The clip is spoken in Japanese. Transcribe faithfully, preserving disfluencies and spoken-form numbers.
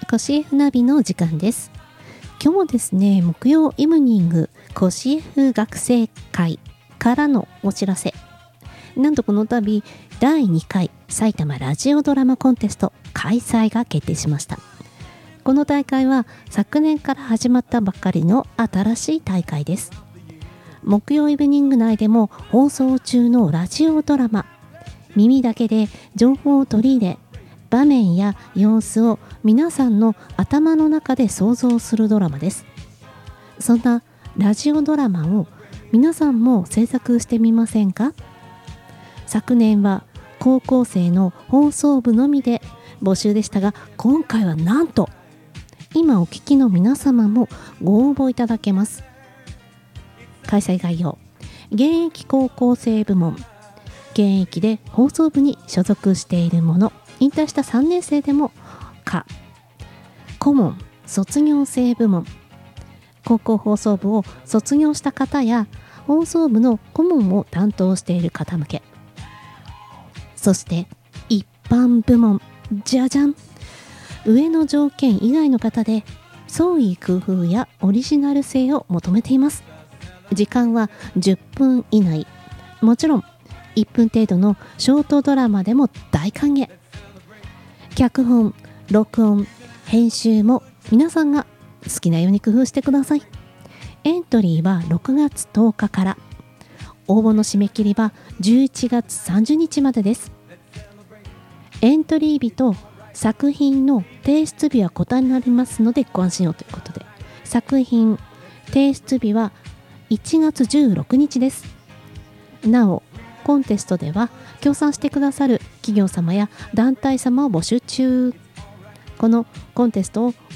コシエフナビの時間です。今日もですね、木曜イブニングコシエフ学生会からのお知らせ。なんとこの度だいにかい埼玉ラジオドラマコンテスト開催が決定しました。この大会は昨年から始まったばかりの新しい大会です。木曜イブニング内でも放送中のラジオドラマ、耳だけで情報を取り入れ、場面や様子を皆さんの頭の中で想像するドラマです。そんなラジオドラマを皆さんも制作してみませんか？昨年は高校生の放送部のみで募集でしたが、今回はなんと今お聞きの皆様もご応募いただけます。開催概要。現役高校生部門、現役で放送部に所属している者、引退したさんねん生でもか、顧問卒業生部門、高校放送部を卒業した方や放送部の顧問を担当している方向け、そして一般部門、じゃじゃん、上の条件以外の方で創意工夫やオリジナル性を求めています。時間はじゅっぷん以内、もちろんいっぷん程度のショートドラマでも大歓迎。脚本、録音、編集も皆さんが好きなように工夫してください。エントリーはろくがつとおかから、応募の締め切りはじゅういちがつさんじゅうにちまでです。エントリー日と作品の提出日は異なりますのでご安心をということで、作品提出日はいちがつじゅうろくにちです。なおコンテストでは協賛してくださる企業様や団体様を募集中。このコンテストを